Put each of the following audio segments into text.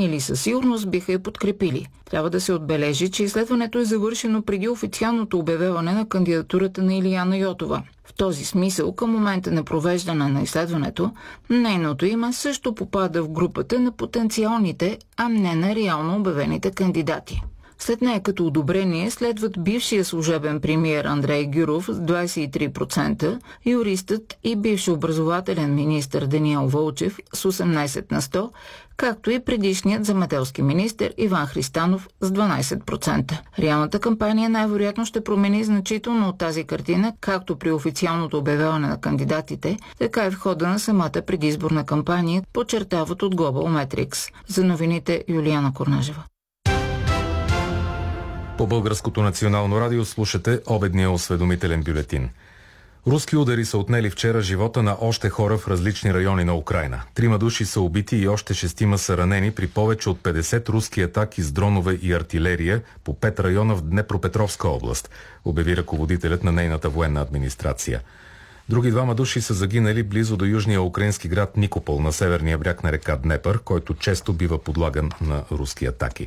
или със сигурност биха я подкрепили. Трябва да се отбележи, че изследването е завършено преди официалното обявяване на кандидатурата на Илияна Йотова. В този смисъл, към момента на провеждане на изследването, нейното име също попада в групата на потенциалните, а не на реално обявените кандидати. След нея като одобрение следват бившия служебен премиер Андрей Гюров с 23%, юристът и бивши образователен министър Даниел Вълчев с 18%, както и предишният земеделски министър Иван Христанов с 12%. Реалната кампания най-вероятно ще промени значително от тази картина, както при официалното обявяване на кандидатите, така и в хода на самата предизборна кампания, подчертават от Global Metrics. За новините Юлияна Корнажева. По Българското национално радио слушате обедния осведомителен бюлетин. Руски удари са отнели вчера живота на още хора в различни райони на Украйна. 3 души са убити и още 6 са ранени при повече от 50 руски атаки с дронове и артилерия по 5 района в Днепропетровска област, обяви ръководителят на нейната военна администрация. Други 2 души са загинали близо до южния украински град Никопол на северния бряг на река Днепър, който често бива подлаган на руски атаки.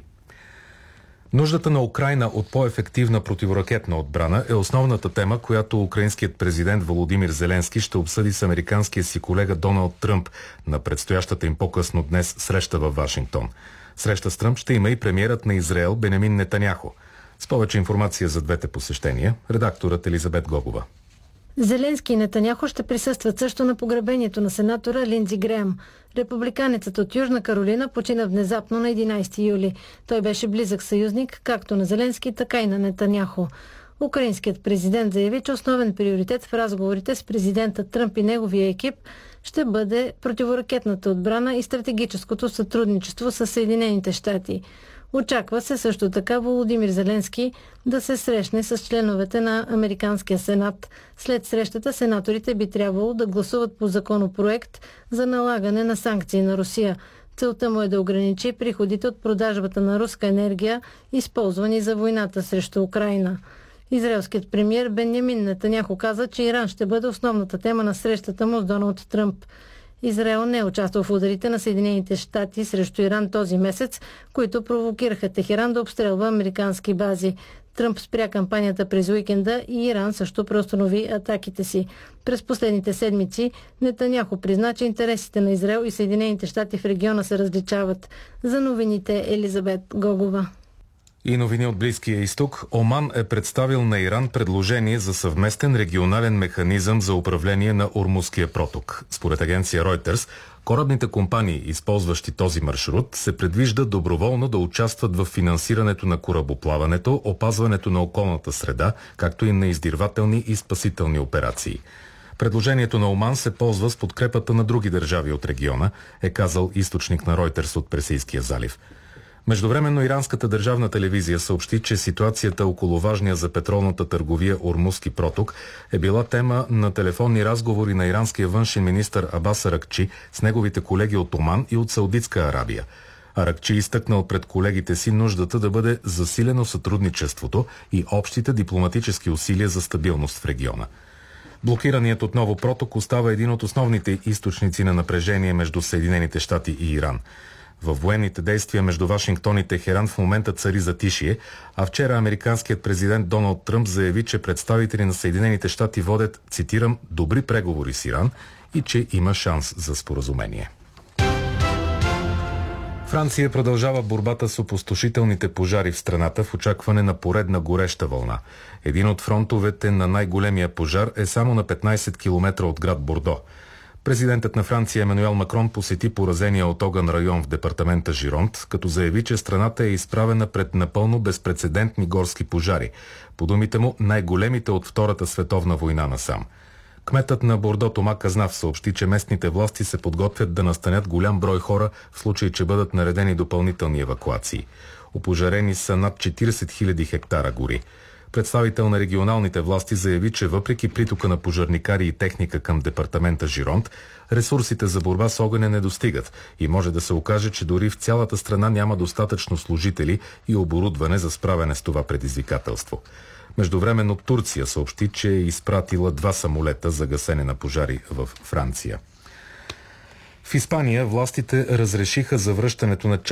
Нуждата на Украйна от по-ефективна противоракетна отбрана е основната тема, която украинският президент Володимир Зеленски ще обсъди с американския си колега Доналд Тръмп на предстоящата им по-късно днес среща във Вашингтон. Среща с Тръмп ще има и премиерът на Израел Бенямин Нетаняху. С повече информация за двете посещения, редакторът Елизабет Гогова. Зеленски и Нетаняху ще присъстват също на погребението на сенатора Линдзи Греъм. Републиканецът от Южна Каролина почина внезапно на 11 юли. Той беше близък съюзник както на Зеленски, така и на Нетаняху. Украинският президент заяви, че основен приоритет в разговорите с президента Тръмп и неговия екип ще бъде противоракетната отбрана и стратегическото сътрудничество с Съединените щати. Очаква се също така Володимир Зеленски да се срещне с членовете на Американския сенат. След срещата сенаторите би трябвало да гласуват по законопроект за налагане на санкции на Русия. Целта му е да ограничи приходите от продажбата на руска енергия, използвани за войната срещу Украйна. Израелският премиер Бенямин Нетаняху каза, че Иран ще бъде основната тема на срещата му с Доналд Тръмп. Израел не е участвал в ударите на Съединените щати срещу Иран този месец, които провокираха Техеран да обстрелва американски бази. Тръмп спря кампанията през уикенда и Иран също преустанови атаките си. През последните седмици Нетаняху призна, че интересите на Израел и Съединените щати в региона се различават. За новините Елизабет Гогова. И новини от Близкия изток. Оман е представил на Иран предложение за съвместен регионален механизъм за управление на Ормузския проток. Според агенция Reuters, корабните компании, използващи този маршрут, се предвижда доброволно да участват в финансирането на корабоплаването, опазването на околната среда, както и на издирвателни и спасителни операции. Предложението на Оман се ползва с подкрепата на други държави от региона, е казал източник на Reuters от Персийския залив. Междувременно иранската държавна телевизия съобщи, че ситуацията около важния за петролната търговия Ормузски проток е била тема на телефонни разговори на иранския външен министър Абас Аракчи с неговите колеги от Оман и от Саудитска Арабия. Аракчи изтъкнал пред колегите си нуждата да бъде засилено сътрудничеството и общите дипломатически усилия за стабилност в региона. Блокираният отново проток остава един от основните източници на напрежение между Съединените щати и Иран. Във военните действия между Вашингтон и Техеран в момента цари затишие, а вчера американският президент Доналд Тръмп заяви, че представители на Съединените щати водят, цитирам, добри преговори с Иран и че има шанс за споразумение. Франция продължава борбата с опустошителните пожари в страната в очакване на поредна гореща вълна. Един от фронтовете на най-големия пожар е само на 15 км от град Бордо. Президентът на Франция Емануел Макрон посети поразения от огън район в департамента Жиронт, като заяви, че страната е изправена пред напълно безпрецедентни горски пожари. По думите му, най-големите от Втората световна война насам. Кметът на Бордо Тома Казнав съобщи, че местните власти се подготвят да настанят голям брой хора в случай, че бъдат наредени допълнителни евакуации. Опожарени са над 40 000 хектара гори. Представител на регионалните власти заяви, че въпреки притока на пожарникари и техника към департамента Жиронт, ресурсите за борба с огъня не достигат и може да се окаже, че дори в цялата страна няма достатъчно служители и оборудване за справяне с това предизвикателство. Междувременно Турция съобщи, че е изпратила 2 самолета за гасене на пожари в Франция. В Испания властите разрешиха завръщането на